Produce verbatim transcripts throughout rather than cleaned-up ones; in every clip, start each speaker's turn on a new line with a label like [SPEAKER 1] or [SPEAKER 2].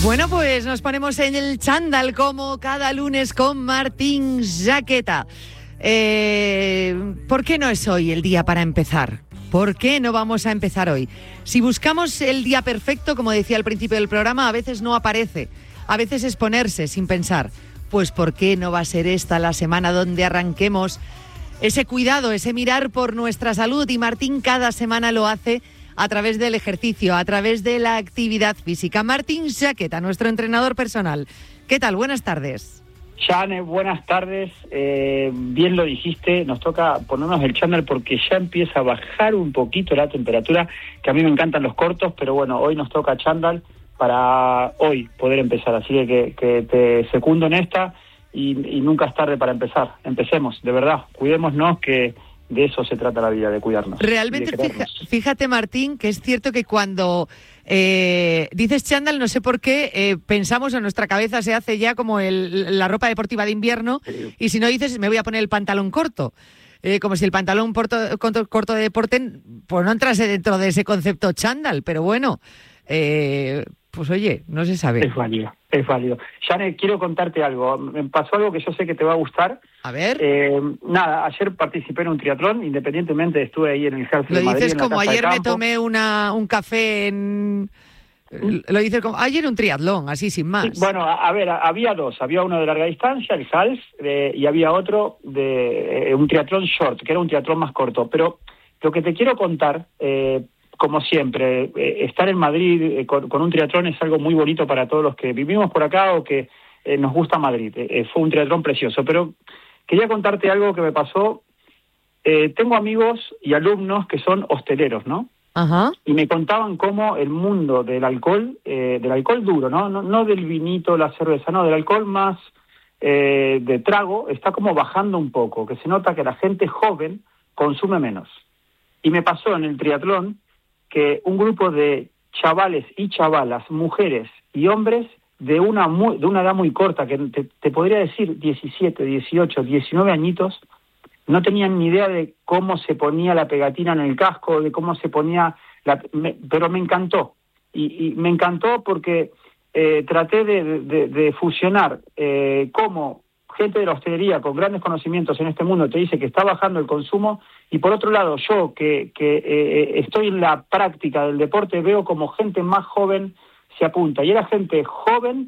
[SPEAKER 1] Bueno, pues nos ponemos en el chándal como cada lunes con Martín Jaqueta. Eh, ¿Por qué no es hoy el día para empezar? ¿Por qué no vamos a empezar hoy? Si buscamos el día perfecto, como decía al principio del programa, a veces no aparece. A veces es ponerse sin pensar. Pues ¿por qué no va a ser esta la semana donde arranquemos ese cuidado, ese mirar por nuestra salud? Y Martín cada semana lo hace a través del ejercicio, a través de la actividad física. Martín Jaqueta, nuestro entrenador personal. ¿Qué tal? Buenas tardes.
[SPEAKER 2] Jane, buenas tardes. Eh, bien lo dijiste, nos toca ponernos el chándal porque ya empieza a bajar un poquito la temperatura, que a mí me encantan los cortos, pero bueno, hoy nos toca chándal para hoy poder empezar. Así que, que te secundo en esta y, y nunca es tarde para empezar. Empecemos, de verdad, cuidémonos, que de eso se trata la vida, de cuidarnos.
[SPEAKER 1] Realmente, fija, fíjate, Martín, que es cierto que cuando eh, dices chándal, no sé por qué, eh, pensamos, en nuestra cabeza se hace ya como el, la ropa deportiva de invierno, sí. Y si no dices, me voy a poner el pantalón corto. Eh, como si el pantalón porto, corto, corto de deporte, pues no entrase dentro de ese concepto chándal, pero bueno, eh, pues oye, no se sabe.
[SPEAKER 2] Es válido, es válido. Jane, quiero contarte algo. Me pasó algo que yo sé que te va a gustar.
[SPEAKER 1] A ver.
[SPEAKER 2] Eh, nada, ayer participé en un triatlón, independientemente estuve ahí en el Ejército de Madrid.
[SPEAKER 1] Lo dices como ayer me
[SPEAKER 2] campo.
[SPEAKER 1] tomé una un café en... Lo dices como ayer un triatlón, así sin más.
[SPEAKER 2] Sí, bueno, a, a ver, a, había dos. Había uno de larga distancia, el Hals, eh, y había otro de eh, un triatlón short, que era un triatlón más corto. Pero lo que te quiero contar, eh, como siempre, eh, estar en Madrid eh, con, con un triatlón es algo muy bonito para todos los que vivimos por acá o que eh, nos gusta Madrid. Eh, fue un triatlón precioso, pero quería contarte algo que me pasó. Eh, tengo amigos y alumnos que son hosteleros, ¿no?
[SPEAKER 1] Ajá.
[SPEAKER 2] Y me contaban cómo el mundo del alcohol, eh, del alcohol duro, ¿no? No, no del vinito, la cerveza, no, del alcohol más eh, de trago, está como bajando un poco, que se nota que la gente joven consume menos. Y me pasó en el triatlón que un grupo de chavales y chavalas, mujeres y hombres de una muy, de una edad muy corta, que te, te podría decir diecisiete, dieciocho, diecinueve añitos, no tenían ni idea de cómo se ponía la pegatina en el casco, de cómo se ponía, la, me, pero me encantó. Y, y me encantó porque eh, traté de, de, de fusionar eh, cómo gente de la hostelería con grandes conocimientos en este mundo te dice que está bajando el consumo, y por otro lado yo que, que eh, estoy en la práctica del deporte veo como gente más joven se apunta. Y era gente joven,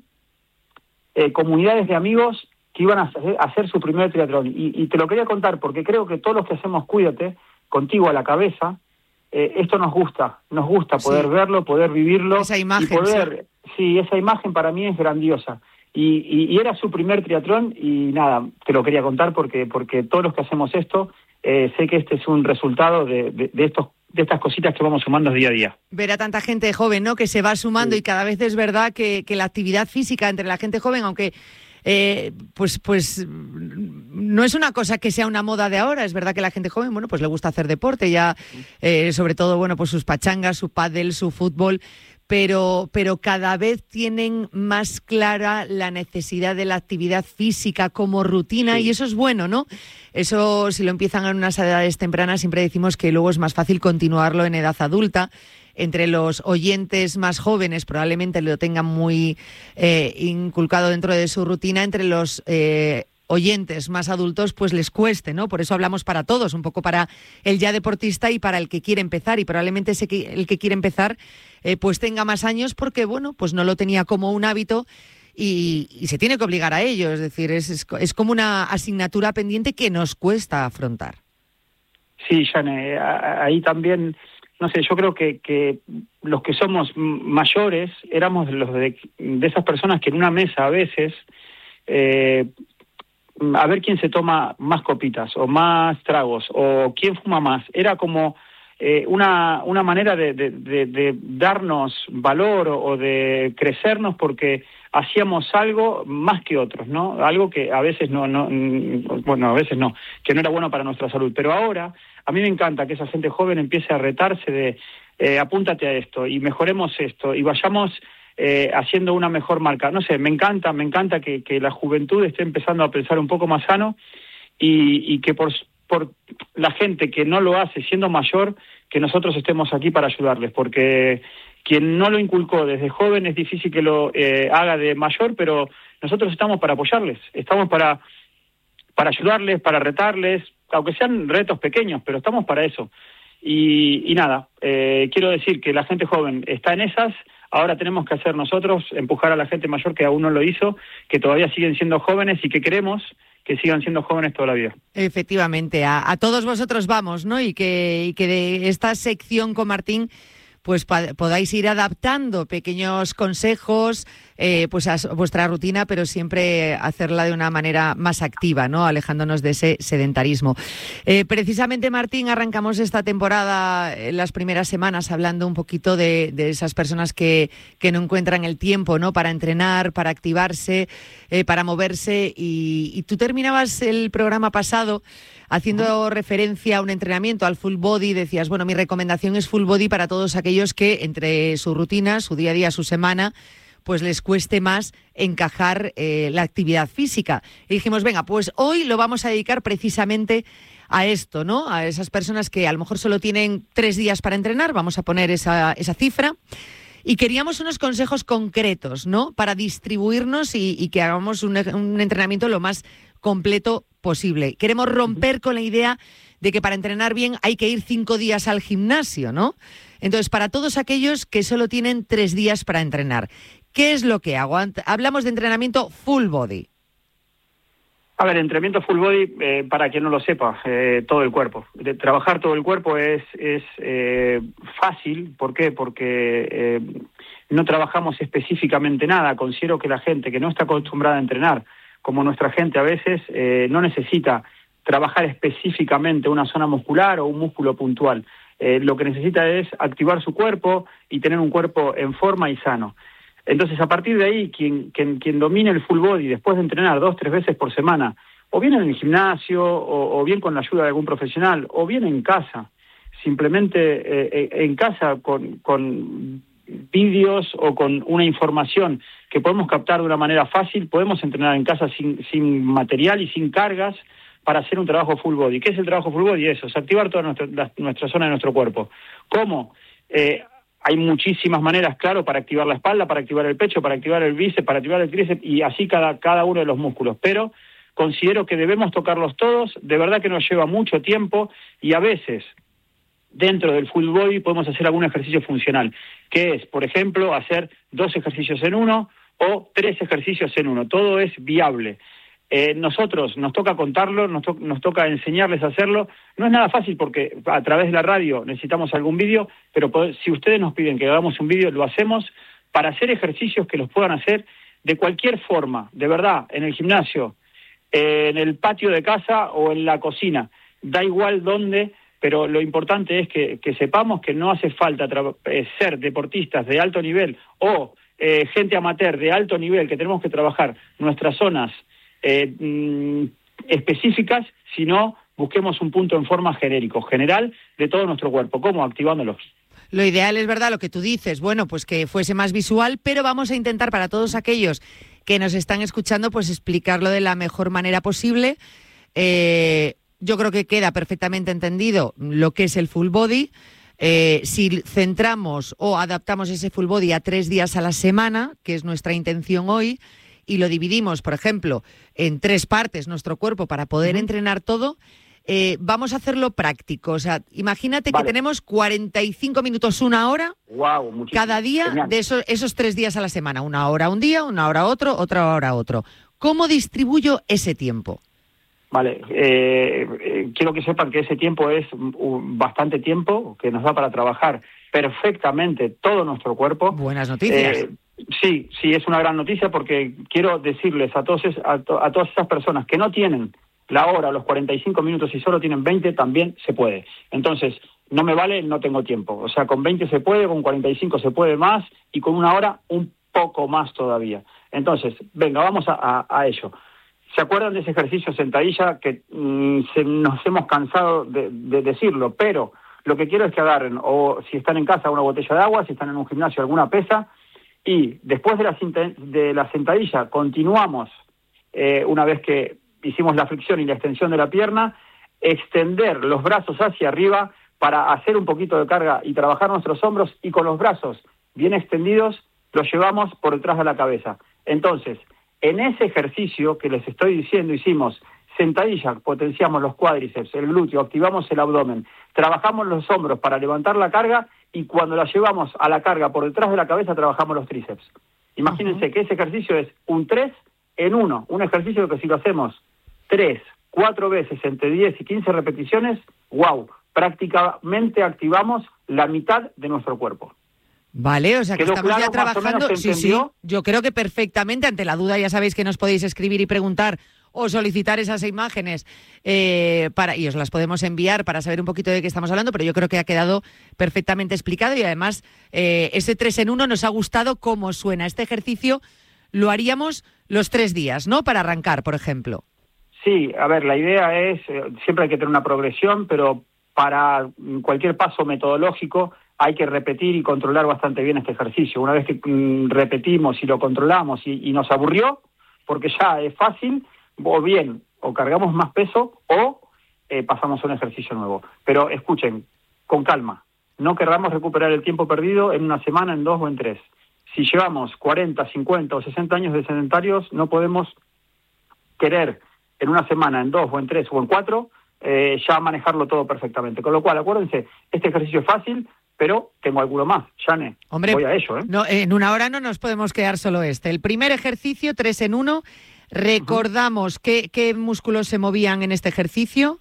[SPEAKER 2] eh, comunidades de amigos que iban a hacer, a hacer su primer triatlón. Y, y te lo quería contar porque creo que todos los que hacemos Cuídate, contigo a la cabeza, eh, esto nos gusta, nos gusta poder sí. verlo, poder vivirlo.
[SPEAKER 1] Esa imagen.
[SPEAKER 2] Y poder, sí. sí, esa imagen para mí es grandiosa. Y, y, y era su primer triatlón y nada, te lo quería contar porque, porque todos los que hacemos esto, eh, sé que este es un resultado de, de, de estos de estas cositas que vamos sumando día a día.
[SPEAKER 1] Ver a tanta gente joven, ¿no?, que se va sumando, sí. Y cada vez es verdad que, que la actividad física entre la gente joven, aunque eh, pues pues no es una cosa que sea una moda de ahora, es verdad que la gente joven, bueno, pues le gusta hacer deporte, ya eh, sobre todo, bueno, pues sus pachangas, su pádel, su fútbol, pero pero cada vez tienen más clara la necesidad de la actividad física como rutina, sí. Y eso es bueno, ¿no? Eso, si lo empiezan en unas edades tempranas, siempre decimos que luego es más fácil continuarlo en edad adulta. Entre los oyentes más jóvenes probablemente lo tengan muy eh, inculcado dentro de su rutina, entre los eh, oyentes más adultos pues les cueste, ¿no? Por eso hablamos para todos, un poco para el ya deportista y para el que quiere empezar, y probablemente ese que, el que quiere empezar eh, pues tenga más años porque, bueno, pues no lo tenía como un hábito y, y se tiene que obligar a ello, es decir, es, es, es como una asignatura pendiente que nos cuesta afrontar.
[SPEAKER 2] Sí, Jane, ahí también, no sé, yo creo que, que los que somos mayores éramos los de, de esas personas que en una mesa a veces... Eh, a ver quién se toma más copitas o más tragos o quién fuma más. Era como eh, una una manera de, de, de, de darnos valor o, o de crecernos porque hacíamos algo más que otros, ¿no? Algo que a veces no, no, bueno, a veces no, que no era bueno para nuestra salud. Pero ahora a mí me encanta que esa gente joven empiece a retarse de eh, apúntate a esto y mejoremos esto y vayamos... Eh, haciendo una mejor marca. No sé, me encanta, me encanta que, que la juventud esté empezando a pensar un poco más sano y, y que por, por la gente que no lo hace siendo mayor, que nosotros estemos aquí para ayudarles, porque quien no lo inculcó desde joven es difícil que lo eh, haga de mayor, pero nosotros estamos para apoyarles, estamos para, para ayudarles, para retarles, aunque sean retos pequeños, pero estamos para eso. Y, y nada, eh, quiero decir que la gente joven está en esas. Ahora tenemos que hacer nosotros, empujar a la gente mayor que aún no lo hizo, que todavía siguen siendo jóvenes y que queremos que sigan siendo jóvenes toda la vida.
[SPEAKER 1] Efectivamente, a, a todos vosotros vamos, ¿no? Y que, y que de esta sección con Martín pues pa- podáis ir adaptando pequeños consejos eh, pues a vuestra rutina, pero siempre hacerla de una manera más activa, ¿no? Alejándonos de ese sedentarismo. Eh, precisamente, Martín, arrancamos esta temporada en las primeras semanas hablando un poquito de, de esas personas que, que no encuentran el tiempo, ¿no? Para entrenar, para activarse, eh, para moverse. Y, y tú terminabas el programa pasado haciendo referencia a un entrenamiento, al full body. Decías, bueno, mi recomendación es full body para todos aquellos que entre su rutina, su día a día, su semana, pues les cueste más encajar eh, la actividad física. Y dijimos, venga, pues hoy lo vamos a dedicar precisamente a esto, ¿no? A esas personas que a lo mejor solo tienen tres días para entrenar, vamos a poner esa, esa cifra. Y queríamos unos consejos concretos, ¿no? Para distribuirnos y, y que hagamos un, un entrenamiento lo más completo posible. Queremos romper con la idea de que para entrenar bien hay que ir cinco días al gimnasio, ¿no? Entonces, para todos aquellos que solo tienen tres días para entrenar, ¿qué es lo que hago? Hablamos de entrenamiento full body.
[SPEAKER 2] A ver, entrenamiento full body, eh, para quien no lo sepa, eh, todo el cuerpo. De, trabajar todo el cuerpo es, es eh, fácil. ¿Por qué? Porque eh, no trabajamos específicamente nada. Considero que la gente que no está acostumbrada a entrenar, como nuestra gente a veces, eh, no necesita trabajar específicamente una zona muscular o un músculo puntual. Eh, lo que necesita es activar su cuerpo y tener un cuerpo en forma y sano. Entonces, a partir de ahí, quien, quien, quien domine el full body después de entrenar dos, tres veces por semana, o bien en el gimnasio, o, o bien con la ayuda de algún profesional, o bien en casa, simplemente eh, en casa con, con vídeos o con una información que podemos captar de una manera fácil, podemos entrenar en casa sin, sin material y sin cargas para hacer un trabajo full body. ¿Qué es el trabajo full body? Eso, es activar toda nuestra, la, nuestra zona de nuestro cuerpo. ¿Cómo? Eh, Hay muchísimas maneras, claro, para activar la espalda, para activar el pecho, para activar el bíceps, para activar el tríceps y así cada, cada uno de los músculos. Pero considero que debemos tocarlos todos, de verdad que nos lleva mucho tiempo y a veces dentro del full body podemos hacer algún ejercicio funcional, que es, por ejemplo, hacer dos ejercicios en uno o tres ejercicios en uno. Todo es viable. Eh, nosotros nos toca contarlo, nos, to- nos toca enseñarles a hacerlo. No es nada fácil porque a través de la radio necesitamos algún vídeo, pero pod- si ustedes nos piden que hagamos un vídeo, lo hacemos para hacer ejercicios que los puedan hacer de cualquier forma, de verdad, en el gimnasio, eh, en el patio de casa o en la cocina, da igual dónde, pero lo importante es que, que sepamos que no hace falta tra- eh, ser deportistas de alto nivel o eh, gente amateur de alto nivel, que tenemos que trabajar nuestras zonas Eh, mm, específicas, sino busquemos un punto en forma genérico, general, de todo nuestro cuerpo. ¿Cómo? Activándolos.
[SPEAKER 1] Lo ideal es, verdad, lo que tú dices, bueno, pues que fuese más visual, pero vamos a intentar para todos aquellos que nos están escuchando, pues explicarlo de la mejor manera posible. Eh, yo creo que queda perfectamente entendido lo que es el full body. Eh, si centramos o adaptamos ese full body a tres días a la semana, que es nuestra intención hoy, y lo dividimos, por ejemplo, en tres partes nuestro cuerpo para poder uh-huh. entrenar todo, eh, vamos a hacerlo práctico. O sea, imagínate vale. que tenemos cuarenta y cinco minutos, una hora,
[SPEAKER 2] wow,
[SPEAKER 1] cada día Genial. de esos, esos tres días a la semana. Una hora un día, una hora otro, otra hora otro. ¿Cómo distribuyo ese tiempo?
[SPEAKER 2] Vale, eh, eh, quiero que sepan que ese tiempo es un, bastante tiempo que nos da para trabajar perfectamente todo nuestro cuerpo.
[SPEAKER 1] Buenas noticias.
[SPEAKER 2] Eh, Sí, sí, es una gran noticia porque quiero decirles a todos es, a, to, a todas esas personas que no tienen la hora, los cuarenta y cinco minutos y solo tienen veinte, también se puede. Entonces, no me vale, no tengo tiempo. O sea, con veinte se puede, con cuarenta y cinco se puede más y con una hora un poco más todavía. Entonces, venga, vamos a, a, a ello. ¿Se acuerdan de ese ejercicio sentadilla que mmm, se, nos hemos cansado de, de decirlo? Pero lo que quiero es que agarren, o si están en casa, una botella de agua, si están en un gimnasio, alguna pesa. Y después de la, de la sentadilla continuamos, eh, una vez que hicimos la flexión y la extensión de la pierna, extender los brazos hacia arriba para hacer un poquito de carga y trabajar nuestros hombros y con los brazos bien extendidos, los llevamos por detrás de la cabeza. Entonces, en ese ejercicio que les estoy diciendo, hicimos sentadilla, potenciamos los cuádriceps, el glúteo, activamos el abdomen, trabajamos los hombros para levantar la carga y cuando la llevamos a la carga por detrás de la cabeza trabajamos los tríceps. Imagínense uh-huh. que ese ejercicio es un tres en uno, un ejercicio que si lo hacemos tres, cuatro veces entre diez y quince repeticiones, wow, prácticamente activamos la mitad de nuestro cuerpo.
[SPEAKER 1] Vale, o sea que estamos
[SPEAKER 2] claro,
[SPEAKER 1] ya trabajando, sí, sí, yo creo que perfectamente. Ante la duda ya sabéis que nos podéis escribir y preguntar o solicitar esas imágenes eh, para y os las podemos enviar para saber un poquito de qué estamos hablando, pero yo creo que ha quedado perfectamente explicado y además eh, ese tres en uno nos ha gustado cómo suena. Este ejercicio lo haríamos los tres días, ¿no? Para arrancar, por ejemplo.
[SPEAKER 2] Sí, a ver, la idea es, eh, siempre hay que tener una progresión, pero para cualquier paso metodológico hay que repetir y controlar bastante bien este ejercicio. Una vez que mm, repetimos y lo controlamos y, y nos aburrió, porque ya es fácil, o bien, o cargamos más peso o eh, pasamos a un ejercicio nuevo. Pero escuchen, con calma, no querramos recuperar el tiempo perdido en una semana, en dos o en tres. Si llevamos cuarenta, cincuenta o sesenta años de sedentarios, no podemos querer en una semana, en dos o en tres o en cuatro, eh, ya manejarlo todo perfectamente. Con lo cual, acuérdense, este ejercicio es fácil, pero tengo alguno más. Jane,
[SPEAKER 1] Hombre,
[SPEAKER 2] voy a ello, ¿eh?
[SPEAKER 1] No, en una hora no nos podemos quedar solo este. El primer ejercicio, tres en uno. Recordamos uh-huh. qué, qué músculos se movían en este ejercicio.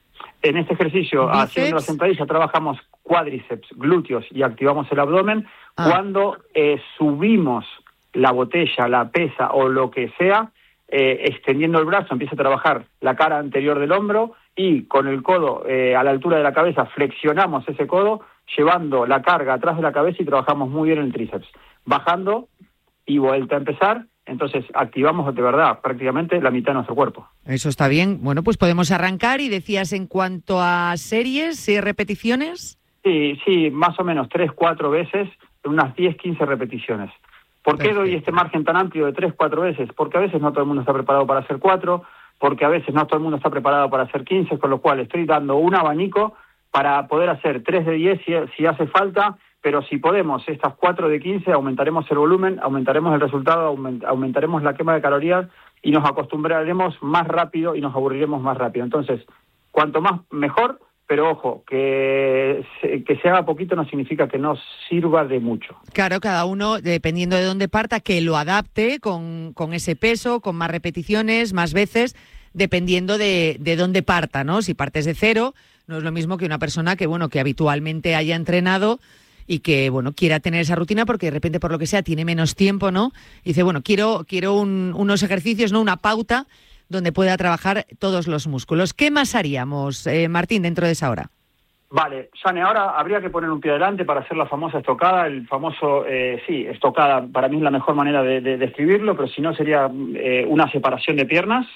[SPEAKER 2] En este ejercicio,
[SPEAKER 1] Bíceps.
[SPEAKER 2] Haciendo la sentadilla, trabajamos cuádriceps, glúteos y activamos el abdomen. Ah. Cuando eh, subimos la botella, la pesa o lo que sea, eh, extendiendo el brazo, empieza a trabajar la cara anterior del hombro y con el codo eh, a la altura de la cabeza flexionamos ese codo, llevando la carga atrás de la cabeza y trabajamos muy bien el tríceps. Bajando y vuelta a empezar, entonces activamos de verdad prácticamente la mitad de nuestro cuerpo.
[SPEAKER 1] Eso está bien. Bueno, pues podemos arrancar. Y decías en cuanto a series y repeticiones.
[SPEAKER 2] Sí, sí, más o menos tres, cuatro veces, unas diez, quince repeticiones. ¿Por qué Perfecto. Doy este margen tan amplio de tres, cuatro veces? Porque a veces no todo el mundo está preparado para hacer cuatro, porque a veces no todo el mundo está preparado para hacer quince, con lo cual estoy dando un abanico para poder hacer tres de diez si, si hace falta, pero si podemos estas cuatro de quince, aumentaremos el volumen, aumentaremos el resultado, aument, aumentaremos la quema de calorías y nos acostumbraremos más rápido y nos aburriremos más rápido. Entonces, cuanto más mejor, pero ojo, que se, que se haga poquito no significa que no sirva de mucho.
[SPEAKER 1] Claro, cada uno, dependiendo de dónde parta, que lo adapte con, con ese peso, con más repeticiones, más veces, dependiendo de, de dónde parta, ¿no? Si partes de cero, no es lo mismo que una persona que, bueno, que habitualmente haya entrenado y que, bueno, quiera tener esa rutina porque de repente, por lo que sea, tiene menos tiempo, ¿no? Y dice, bueno, quiero, quiero un, unos ejercicios, ¿no? Una pauta donde pueda trabajar todos los músculos. ¿Qué más haríamos, eh, Martín, dentro de esa hora?
[SPEAKER 2] Vale, Jane, ahora habría que poner un pie adelante para hacer la famosa estocada, el famoso, eh, sí, estocada, para mí es la mejor manera de, de, de escribirlo, pero si no sería eh, una separación de piernas.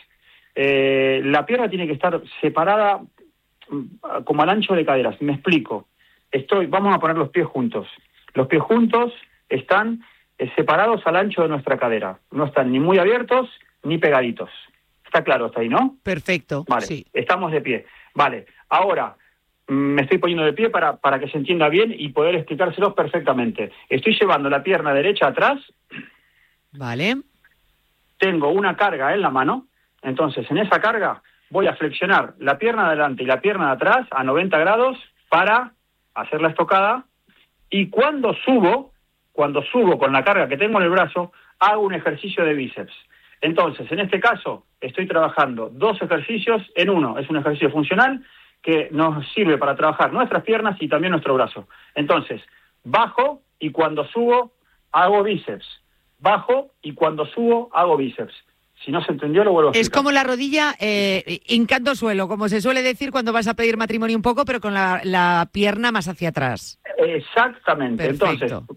[SPEAKER 2] Eh, la pierna tiene que estar separada como al ancho de caderas. Me explico. Estoy, vamos a poner los pies juntos. Los pies juntos están eh, separados al ancho de nuestra cadera. No están ni muy abiertos ni pegaditos. Está claro hasta ahí, ¿no?
[SPEAKER 1] Perfecto.
[SPEAKER 2] Vale,
[SPEAKER 1] sí.
[SPEAKER 2] Estamos de pie. Vale, ahora me estoy poniendo de pie para, para que se entienda bien y poder explicárselos perfectamente. Estoy llevando la pierna derecha atrás.
[SPEAKER 1] Vale.
[SPEAKER 2] Tengo una carga en la mano. Entonces, en esa carga voy a flexionar la pierna de adelante y la pierna de atrás a noventa grados para hacer la estocada. Y cuando subo, cuando subo con la carga que tengo en el brazo, hago un ejercicio de bíceps. Entonces, en este caso, estoy trabajando dos ejercicios en uno. Es un ejercicio funcional que nos sirve para trabajar nuestras piernas y también nuestro brazo. Entonces, bajo y cuando subo, hago bíceps. Bajo y cuando subo, hago bíceps. Si no se entendió, lo vuelvo a explicar.
[SPEAKER 1] Es como la rodilla eh, hincando suelo, como se suele decir cuando vas a pedir matrimonio un poco, pero con la, la pierna más hacia atrás.
[SPEAKER 2] Exactamente.
[SPEAKER 1] Perfecto.
[SPEAKER 2] Entonces,